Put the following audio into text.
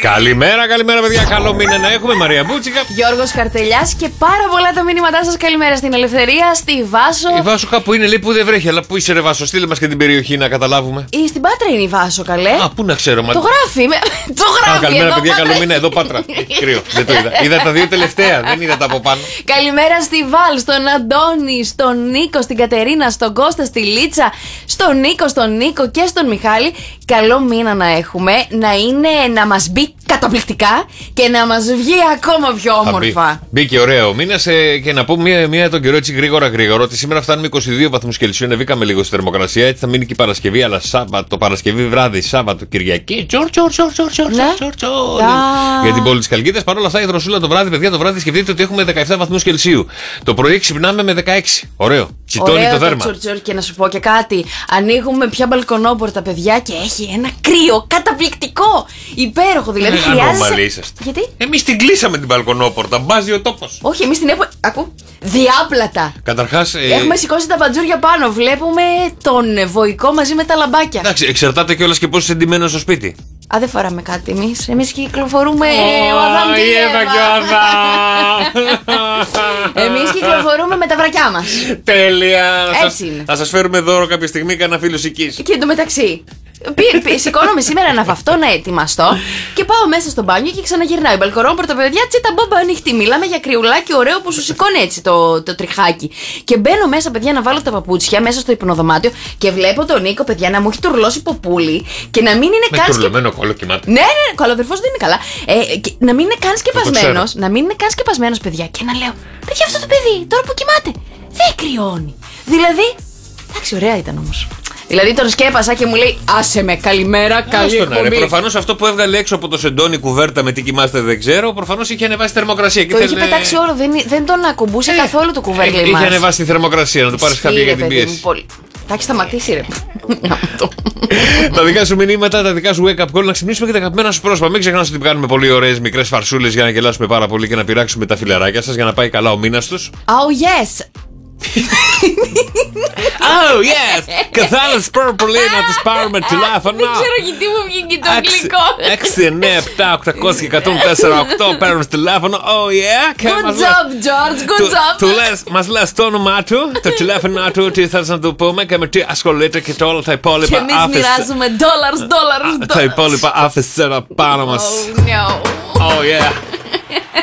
Καλημέρα, καλημέρα, παιδιά. Καλό μήνα να έχουμε. Μαρία Μπούτσικα. Γιώργος Καρτελιάς και πάρα πολλά τα μήνυματά σας. Καλημέρα στην Ελευθερία, στη Βάσο. Η Βάσο κάπου είναι, λέει, που δεν βρέχει. Αλλά πού είσαι, ρε Βάσο, στείλε μας και την περιοχή να καταλάβουμε. Στην Πάτρα είναι η Βάσο, καλέ. Α, πού να ξέρω, Το γράφει. Το γράφει. Καλημέρα, εδώ, παιδιά, Πάτρα. καλό μήνα. Εδώ Πάτρα. Κρύο. Δεν το είδα. Είδα τα δύο τελευταία, δεν είδα τα από πάνω. Καλημέρα στη Βάλ, στον Αντώνη, στον Νίκο, στην Κατερίνα, στον Κώστα, στη Λίτσα, στον Νίκο, στον Νίκο και στον Μιχάλη. Καλό μήνα να έχουμε, να μας μπει καταπληκτικά και να μας βγει ακόμα πιο όμορφα. Μπήκε ωραίο μήνα και να πούμε μία τον καιρό έτσι γρήγορα ότι σήμερα φτάνουμε 22 βαθμούς Κελσίου. Ανεβήκαμε λίγο στη θερμοκρασία. Έτσι θα μείνει και η Παρασκευή, αλλά Σάββατο, Παρασκευή βράδυ, Σάββατο, Κυριακή. Για την πόλη της Χαλκίδας. Παρ' όλα αυτά η δροσούλα το βράδυ, παιδιά, το βράδυ σκεφτείτε ότι έχουμε 17 βαθμούς Κελσίου. Το πρωί ξυπνάμε με 16. Ωραίο. Τσιτώνει το δέρμα. Και να σου πω και κάτι. Ανοίγουμε πια μπαλκονόπορτα, παιδιά, και έχει ένα κρύο καταπληκτικό. Υπέροχο, δηλαδή χρειάζεται. Γιατί? Εμείς την κλείσαμε την μπαλκονόπορτα. Μπάζει ο τόπος. Όχι, εμείς την έχουμε. Ακού. Διάπλατα. Καταρχάς. Έχουμε σηκώσει τα παντζούρια πάνω. Βλέπουμε τον βοϊκό μαζί με τα λαμπάκια. Εντάξει, εξαρτάται κιόλας και πόσο εντυμένο στο σπίτι. Α, δεν φοράμε κάτι εμείς. Εμείς κυκλοφορούμε. Ο Αδάμ και η Εύα. Εμείς κυκλοφορούμε με τα βρακιά μας. Τέλεια. Έτσι είναι. Θα σας φέρουμε δώρο κάποια στιγμή κανένα φίλο εκεί. Και εντωμεταξύ. Σηκώνομαι σήμερα να βαφτώ, να ετοιμαστώ και πάω μέσα στο μπάνιο και ξαναγυρνάω. Η μπαλκονόπορτα, παιδιά, τσίτα μπόμπα ανοιχτή. Μιλάμε για κρυουλάκι ωραίο που σου σηκώνει έτσι το τριχάκι. Και μπαίνω μέσα, παιδιά, να βάλω τα παπούτσια μέσα στο υπνοδωμάτιο και βλέπω τον Νίκο, παιδιά, να μου έχει τουρλώσει ποπούλι και να μην είναι καν. Με τουρλωμένο κόλλο κοιμάται. Ναι, καλοδερφός δεν είναι καλά. Να μην είναι καν σκεπασμένος. Να μην είναι καν σκεπασμένος, παιδιά. Και να λέω, παιδιά, αυτό το παιδί τώρα που κοιμάται δεν κρυώνει. Δηλαδή. Εντάξει, ωραία ήταν όμως. Δηλαδή τον σκέπασα και μου λέει άσε με, καλημέρα, καλή εκπομπή. Προφανώς αυτό που έβγαλε έξω από το σεντόνι κουβέρτα με τι κοιμάστε δεν ξέρω, προφανώς είχε ανεβάσει τη θερμοκρασία. Το είχε πετάξει όλο, δεν τον ακουμπούσε καθόλου το κουβέρτα. Είχε ανεβάσει τη θερμοκρασία, να του πάρεις χαπιά για την πίεση. Θα έχει σταματήσει, ρε. Τα δικά σου μηνύματα, τα δικά σου wake up call, να ξυπνήσουμε και τα αγαπημένα σου πρόσωπα. Μην ξεχνάς ότι κάνουμε πολύ ωραίες μικρές φαρσούλες για να γελάσουμε πάρα πολύ και να πειράξουμε τα φιλαράκια σας για να πάει καλά ο μήνας τους. Oh yes! Oh yes! Καθάλας Πορπολίνα τους πάρουμε τηλέφωνο. Δεν ξέρω γιατί μου βγήκε το αγγλικό. 6, 9, 7, 800 και 104, 8 παίρνουμε τηλέφωνο. Oh yeah! Good job, George, good job. Μας λες το όνομά του, το τηλέφωνο του, τι θες να του πούμε και με τι ασχολείται και όλα τα υπόλοιπα. Και εμείς μοιράζουμε dollars. Τα υπόλοιπα άφησε πάνω μας. Oh no. Oh yeah!